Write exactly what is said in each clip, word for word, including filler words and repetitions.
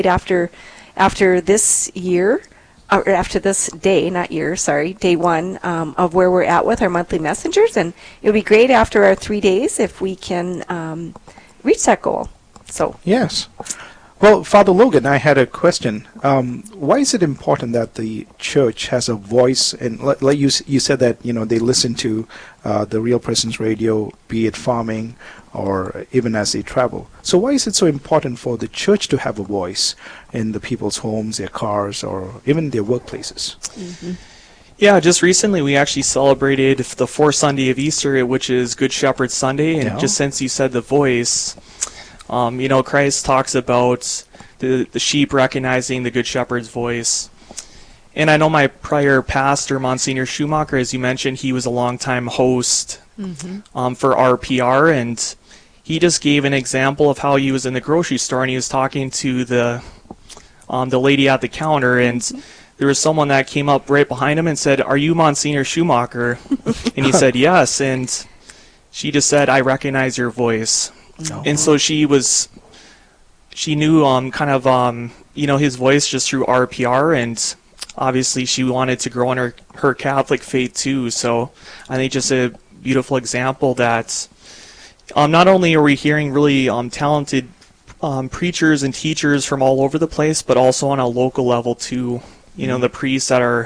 after after this year, or after this day, not year, sorry, day one um, of where we're at with our monthly messengers, and it would be great after our three days if we can um, reach that goal. So yes. Well, Father Logan, I had a question. Um, why is it important that the church has a voice? And like like you, s- you said that you know they listen to uh, the Real Presence Radio, be it farming or even as they travel. So why is it so important for the church to have a voice in the people's homes, their cars, or even their workplaces? mm-hmm. Yeah, just recently we actually celebrated the fourth Sunday of Easter, which is Good Shepherd Sunday, and Yeah. just since you said the voice, um, you know, Christ talks about the, the sheep recognizing the Good Shepherd's voice. And I know my prior pastor, Monsignor Schumacher, as you mentioned, he was a longtime host Mm-hmm. um, for R P R, and he just gave an example of how he was in the grocery store and he was talking to the um, the lady at the counter, and there was someone that came up right behind him and said, "Are you Monsignor Schumacher?" And he said, "Yes." And she just said, "I recognize your voice." No. And so she was, she knew um kind of um you know his voice just through R P R, and obviously she wanted to grow in her her Catholic faith too. So I think just a beautiful example that um not only are we hearing really um talented um preachers and teachers from all over the place, but also on a local level too. You know, the priests that are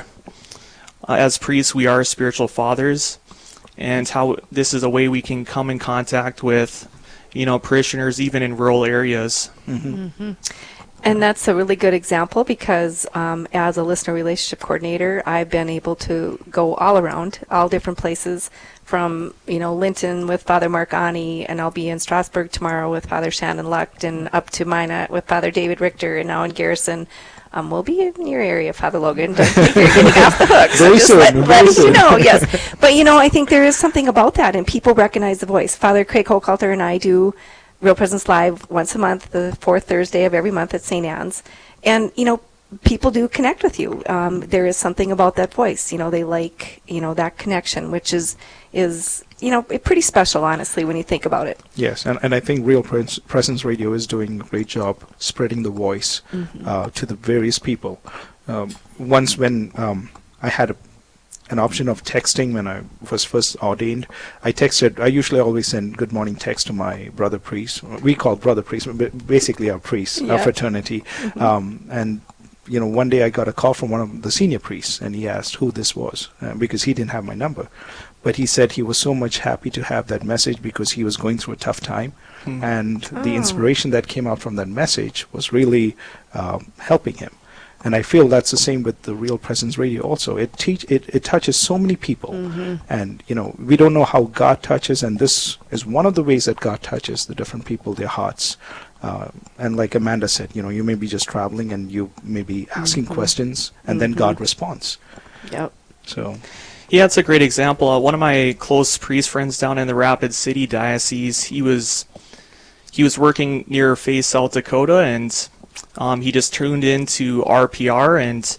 uh, as priests we are spiritual fathers, and how this is a way we can come in contact with, you know, parishioners even in rural areas. Mm-hmm. And that's a really good example because um, as a listener relationship coordinator, I've been able to go all around, all different places, from, you know, Linton with Father Mark Ani, and I'll be in Strasbourg tomorrow with Father Shannon Lucht, and up to Minot with Father David Richter, and now in Garrison. Um, we'll be in your area, Father Logan. Don't think you're getting off the hook. So Very just soon, let, very letting you soon. know, yes. But, you know, I think there is something about that, and people recognize the voice. Father Craig Hochhalter and I do Real Presence Live once a month, the fourth Thursday of every month at Saint Anne's. And, you know, people do connect with you. Um, there is something about that voice. You know, they like, you know, that connection, which is, is you know, pretty special, honestly, when you think about it. Yes, and, and I think Real Pres- Presence Radio is doing a great job spreading the voice Mm-hmm. uh, to the various people. Um, once when um, I had a, an option of texting when I was first ordained, I texted, I usually always send good morning text to my brother priest. We call brother priest, but basically our priests, our Yeah. fraternity. Mm-hmm. Um, and you know, one day I got a call from one of the senior priests, and he asked who this was, uh, because he didn't have my number. But he said he was so much happy to have that message because he was going through a tough time. Hmm. And the Oh. inspiration that came out from that message was really um, helping him. And I feel that's the same with the Real Presence Radio also. It teach it, it touches so many people. Mm-hmm. And, you know, we don't know how God touches, and this is one of the ways that God touches the different people, their hearts. Uh, and like Amanda said, you know, you may be just traveling and you may be asking Mhm. questions, and then Mhm. God responds. Yep. So, Yeah, it's a great example. Uh, one of my close priest friends down in the Rapid City Diocese, he was he was working near Faith, South Dakota, and um, he just tuned into R P R, and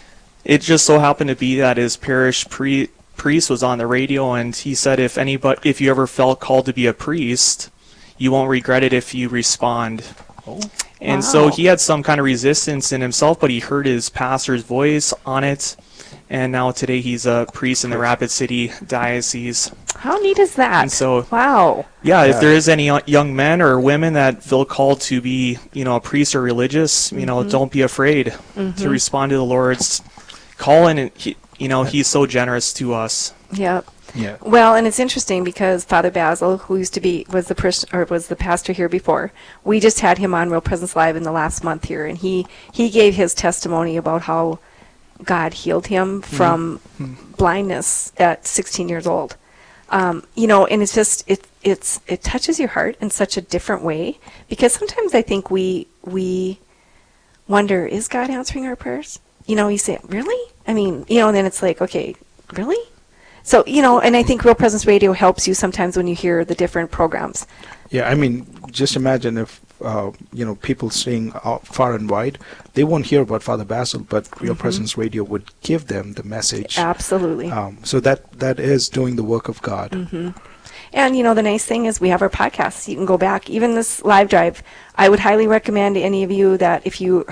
it just so happened to be that his parish pre- priest was on the radio, and he said if anybody, if you ever felt called to be a priest, you won't regret it if you respond. oh, And so Wow. he had some kind of resistance in himself, but he heard his pastor's voice on it. And now today he's a priest in the Rapid City Diocese. How neat is that? And so, Wow. yeah, Yeah. if there is any yo- young men or women that feel called to be, you know, a priest or religious, you know, don't be afraid to respond to the Lord's call. And, he, you know, he's so generous to us. Yep. yeah. Well, and it's interesting because Father Basil, who used to be was the pers- or was the pastor here before, we just had him on Real Presence Live in the last month here, and he he gave his testimony about how God healed him from blindness at sixteen years old. Um, you know, and it's just it it's it touches your heart in such a different way, because sometimes I think we we wonder, is God answering our prayers? You know, you say, really? I mean, you know, and then it's like, okay, really? So, you know, and I think Real Presence Radio helps you sometimes when you hear the different programs. Yeah, I mean, just imagine if, uh, you know, people staying out far and wide, they won't hear about Father Basil, but Real Mhm. Presence Radio would give them the message. Absolutely. Um, so that that is doing the work of God. hmm And, you know, the nice thing is we have our podcasts. You can go back. Even this live drive, I would highly recommend any of you that if you